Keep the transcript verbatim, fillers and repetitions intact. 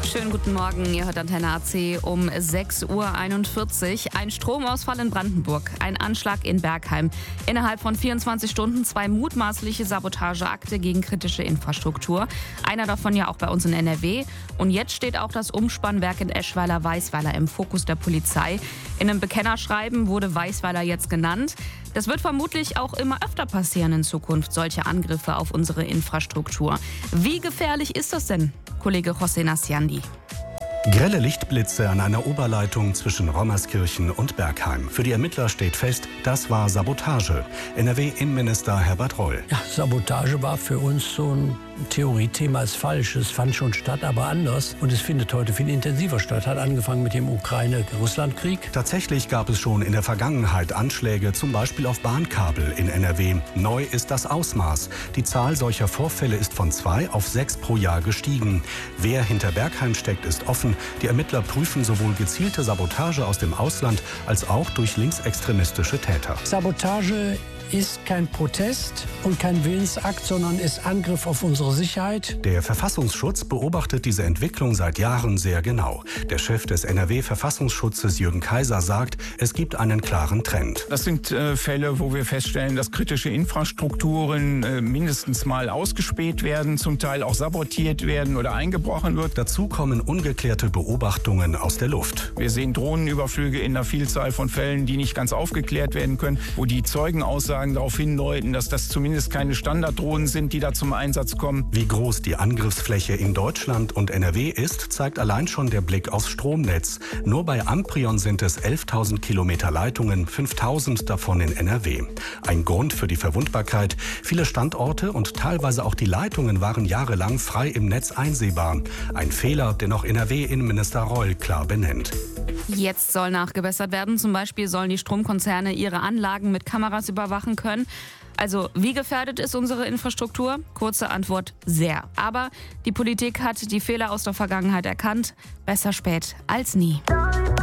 Schönen guten Morgen, ihr hört Antenne A C um sechs Uhr einundvierzig. Ein Stromausfall in Brandenburg, ein Anschlag in Bergheim. Innerhalb von vierundzwanzig Stunden zwei mutmaßliche Sabotageakte gegen kritische Infrastruktur. Einer davon ja auch bei uns in N R W. Und jetzt steht auch das Umspannwerk in Eschweiler-Weisweiler im Fokus der Polizei. In einem Bekennerschreiben wurde Weisweiler jetzt genannt. Das wird vermutlich auch immer öfter passieren in Zukunft, solche Angriffe auf unsere Infrastruktur. Wie gefährlich ist das denn, Kollege José Nassiandi? Grelle Lichtblitze an einer Oberleitung zwischen Rommerskirchen und Bergheim. Für die Ermittler steht fest, das war Sabotage. N R W-Innenminister Herbert Reul. Ja, Sabotage war für uns so ein Theoriethema, ist falsch. Es fand schon statt, aber anders. Und es findet heute viel intensiver statt. Hat angefangen mit dem Ukraine-Russland-Krieg. Tatsächlich gab es schon in der Vergangenheit Anschläge, zum Beispiel auf Bahnkabel in N R W. Neu ist das Ausmaß. Die Zahl solcher Vorfälle ist von zwei auf sechs pro Jahr gestiegen. Wer hinter Bergheim steckt, ist offen. Die Ermittler prüfen sowohl gezielte Sabotage aus dem Ausland als auch durch linksextremistische Täter. Sabotage ist kein Protest und kein Willensakt, sondern ist Angriff auf unsere Sicherheit. Der Verfassungsschutz beobachtet diese Entwicklung seit Jahren sehr genau. Der Chef des N R W-Verfassungsschutzes Jürgen Kaiser sagt, es gibt einen klaren Trend. Das sind äh, Fälle, wo wir feststellen, dass kritische Infrastrukturen äh, mindestens mal ausgespäht werden, zum Teil auch sabotiert werden oder eingebrochen wird. Dazu kommen ungeklärte Beobachtungen aus der Luft. Wir sehen Drohnenüberflüge in einer Vielzahl von Fällen, die nicht ganz aufgeklärt werden können, wo die Zeugenaussagen darauf hindeuten, dass das zumindest keine Standarddrohnen sind, die da zum Einsatz kommen. Wie groß die Angriffsfläche in Deutschland und N R W ist, zeigt allein schon der Blick aufs Stromnetz. Nur bei Amprion sind es elftausend Kilometer Leitungen, fünftausend davon in N R W. Ein Grund für die Verwundbarkeit. Viele Standorte und teilweise auch die Leitungen waren jahrelang frei im Netz einsehbar. Ein Fehler, den auch N R W-Innenminister Reul klar benennt. Jetzt soll nachgebessert werden. Zum Beispiel sollen die Stromkonzerne ihre Anlagen mit Kameras überwachen können. Also wie gefährdet ist unsere Infrastruktur? Kurze Antwort, sehr. Aber die Politik hat die Fehler aus der Vergangenheit erkannt. Besser spät als nie.